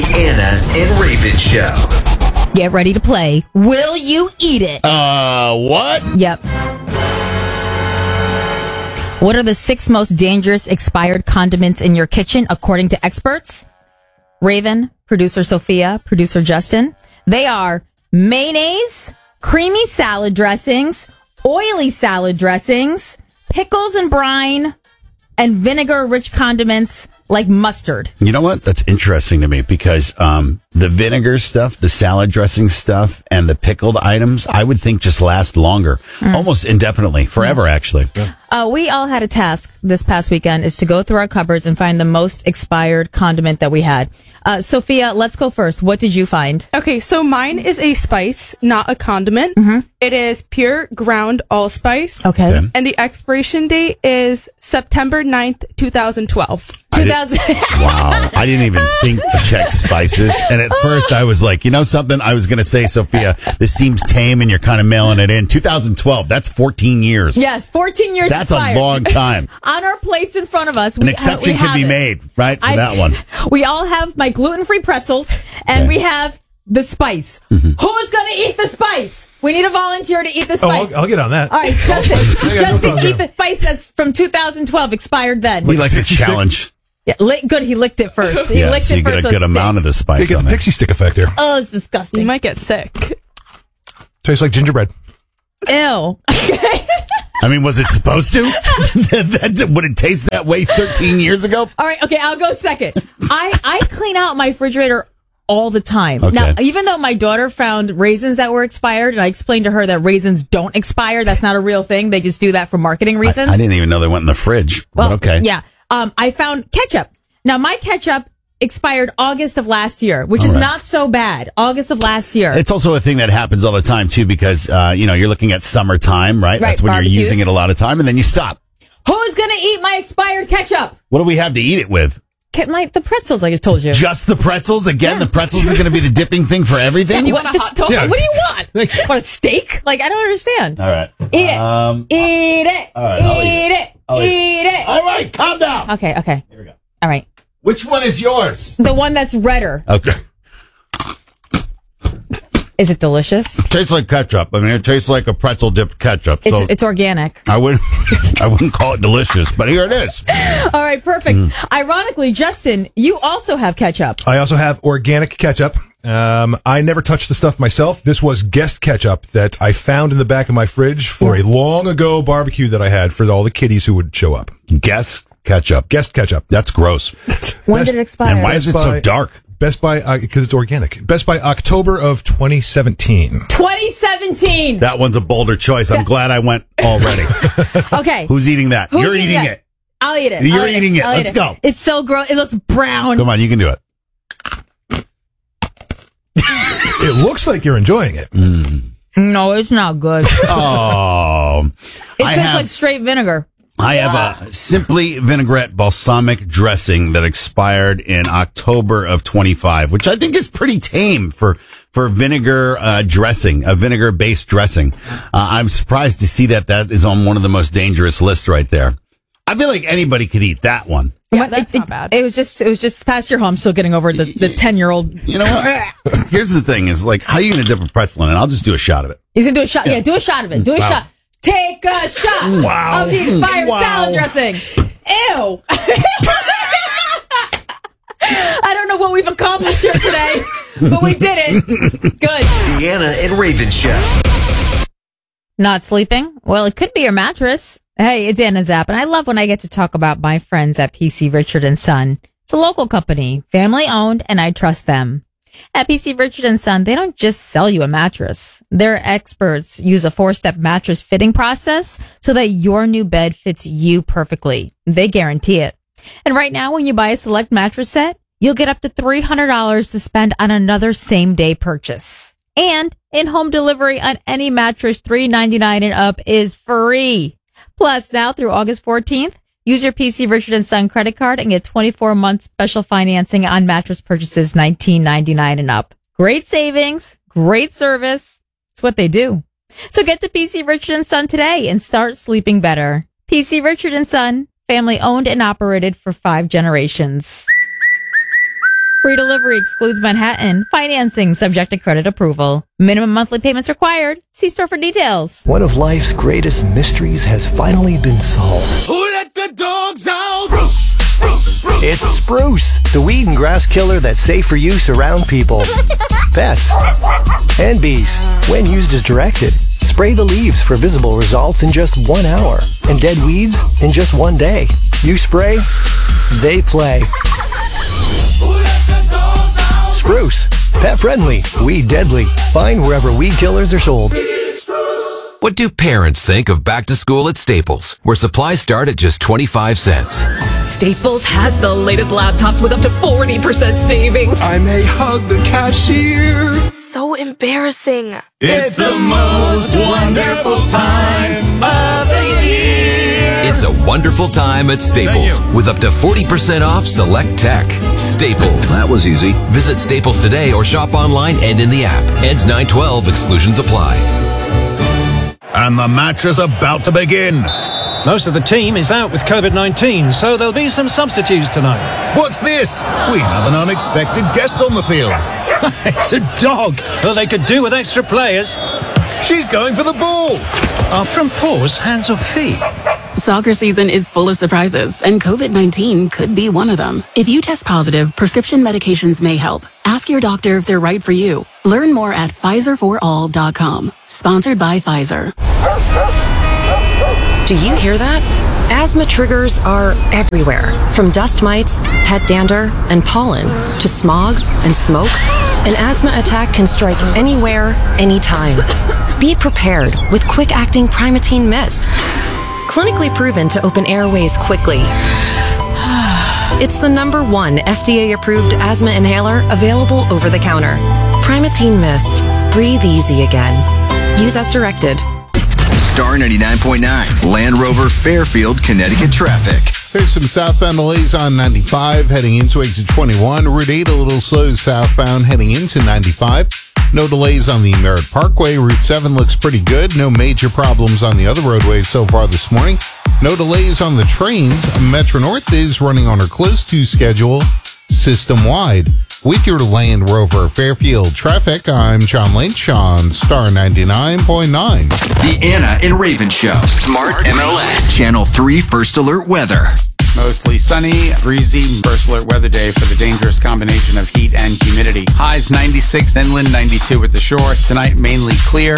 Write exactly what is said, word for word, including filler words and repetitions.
Anna and Raven Show. Get ready to play. Will you eat it? Uh, what? Yep. What are the six most dangerous expired condiments in your kitchen, according to experts? Raven, producer Sophia, producer Justin. They are mayonnaise, creamy salad dressings, oily salad dressings, pickles and brine, and vinegar-rich condiments like mustard. You know what? That's interesting to me because um, the vinegar stuff, the salad dressing stuff, and the pickled items, I would think just last longer, mm. almost indefinitely, forever, actually. Yeah. Uh, we all had a task this past weekend is to go through our cupboards and find the most expired condiment that we had. Uh, Sophia, let's go first. What did you find? Okay, so mine is a spice, not a condiment. Mm-hmm. It is pure ground allspice. Okay. okay. And the expiration date is September ninth, twenty twelve. two thousand Wow. I didn't even think to check spices. And at first I was like, you know something? I was going to say, Sophia, this seems tame and you're kind of mailing it in. two thousand twelve, that's fourteen years. Yes, fourteen years That's expired. a long time. On our plates in front of us. An we exception ha- we could be it. made, right, for I, that one. We all have my gluten-free pretzels, and okay. we have the spice. Mm-hmm. Who's going to eat the spice? We need a volunteer to eat the spice. Oh, I'll, I'll get on that. All right, Justin. Justin, no eat the spice that's from two thousand twelve, expired then. He likes a challenge. Yeah, li- good, he licked it first. He yeah, licked so it you first. get a so good amount of the spice You get on the there. pixie stick effect here. Oh, it's disgusting. You might get sick. Tastes like gingerbread. Ew. I mean, was it supposed to? that, that, would it taste that way thirteen years ago? All right, okay, I'll go second. I, I clean out my refrigerator all the time. Okay. Now, even though my daughter found raisins that were expired, and I explained to her that raisins don't expire, that's not a real thing. They just do that for marketing reasons. I, I didn't even know they went in the fridge. Well, but okay. Yeah. Um, I found ketchup. Now, my ketchup expired August of last year, which all is right. not so bad. August of last year. It's also a thing that happens all the time, too, because, uh, you know, you're looking at summertime, right? Right, That's when barbecues. you're using it a lot of time, and then you stop. Who's going to eat my expired ketchup? What do we have to eat it with? Ke- my, the pretzels, I just told you. Just the pretzels? Again, Yeah. the pretzels is going to be the dipping thing for everything? You want want a this- hot dog? Yeah. What do you want? Want a steak? Like, I don't understand. All right. Eat it. Um, eat it. all right, I'll eat, eat it. I'll Eat it. All right, calm down. Okay, okay. Here we go. All right. Which one is yours? The one that's redder. Okay. Is it delicious? It tastes like ketchup. I mean, it tastes like a pretzel dipped ketchup. It's So it's organic. I wouldn't, I wouldn't call it delicious, but here it is. All right, perfect. Mm. Ironically, Justin, you also have ketchup. I also have organic ketchup. Um, I never touched the stuff myself. This was guest ketchup that I found in the back of my fridge for a long ago barbecue that I had for all the kiddies who would show up. Guess ketchup. Guest ketchup. That's gross. When Best- did it expire? And why is it Best so Buy- dark? Best Buy, because it's organic. Best Buy October of twenty seventeen. twenty seventeen. That one's a bolder choice. I'm glad I went already. Okay. Who's eating that? Who's You're eating that? it. I'll eat it. You're I'll eating it. I'll Let's eat go. It's so gross. It looks brown. Come on, you can do it. It looks like you're enjoying it. No, it's not good. Oh. It I tastes have- like straight vinegar. I have a Simply Vinaigrette balsamic dressing that expired in October of twenty-five, which I think is pretty tame for for vinegar uh, dressing, a vinegar-based dressing. Uh, I'm surprised to see that that is on one of the most dangerous lists right there. I feel like anybody could eat that one. Yeah, What- that's it, not it- bad. It was just, it was just past your home. Still getting over the the ten year old. You know what? Here's the thing: is like, how are you going to dip a pretzel in it? I'll just do a shot of it. He's gonna do a shot. Yeah, do a shot of it. Do a Wow. shot. Take a shot Wow. of the expired Wow. salad dressing. Ew. I don't know what we've accomplished here today, but we did it. Good. Deanna and Raven Show. Not sleeping? Well, it could be your mattress. Hey, it's Anna Zapp, and I love when I get to talk about my friends at P C Richard and Son. It's a local company, family owned, and I trust them. At P C Richard and Son, they don't just sell you a mattress. Their experts use a four-step mattress fitting process so that your new bed fits you perfectly. They guarantee it. And right now, when you buy a select mattress set, you'll get up to three hundred dollars to spend on another same-day purchase. And in-home delivery on any mattress three ninety-nine and up is free. Plus, now through August fourteenth, use your P C Richard and Son credit card and get twenty-four months special financing on mattress purchases nineteen ninety-nine and up. Great savings, great service. It's what they do. So get to P C Richard and Son today and start sleeping better. P C Richard and Son, family owned and operated for five generations. Free delivery excludes Manhattan. Financing subject to credit approval. Minimum monthly payments required. See store for details. One of life's greatest mysteries has finally been solved. Who let the dogs out? Spruce, spruce, spruce, It's Spruce, the weed and grass killer that's safe for use around people, pets, and bees. When used as directed, spray the leaves for visible results in just one hour and dead weeds in just one day. You spray, they play. Spruce, pet friendly, weed deadly. Find wherever weed killers are sold. What do parents think of back to school at Staples, where supplies start at just twenty-five cents? Staples has the latest laptops with up to forty percent savings. I may hug the cashier. So embarrassing. It's the most wonderful time of the year. It's a wonderful time at Staples, with up to forty percent off select tech. Staples. That was easy. Visit Staples today or shop online and in the app. Ends nine twelve. Exclusions apply. And the match is about to begin. Most of the team is out with COVID nineteen, so there'll be some substitutes tonight. What's this? We have an unexpected guest on the field. It's a dog. Well, they could do with extra players. She's going for the ball. Are from paws, hands or feet? Soccer season is full of surprises, and COVID nineteen could be one of them. If you test positive, prescription medications may help. Ask your doctor if they're right for you. Learn more at Pfizer for all dot com. Sponsored by Pfizer. Do you hear that? Asthma triggers are everywhere. From dust mites, pet dander, and pollen, to smog and smoke. An asthma attack can strike anywhere, anytime. Be prepared with quick-acting Primatene Mist. Clinically proven to open airways quickly. It's the number one F D A-approved asthma inhaler available over the counter. Primatene Mist. Breathe easy again. Use as directed. Star ninety-nine point nine, Land Rover, Fairfield, Connecticut traffic. There's some southbound delays on ninety-five heading into exit twenty-one. Route eight a little slow southbound heading into ninety-five. No delays on the Merritt Parkway. Route seven looks pretty good. No major problems on the other roadways so far this morning. No delays on the trains. Metro North is running on or close to schedule system-wide. With your Land Rover Fairfield traffic, I'm John Lynch on Star ninety-nine point nine. The Anna and Raven Show. Smart M L S. Channel three First Alert Weather. Mostly sunny, breezy, first alert weather day for the dangerous combination of heat and humidity. Highs ninety-six, inland ninety-two at the shore. Tonight, mainly clear.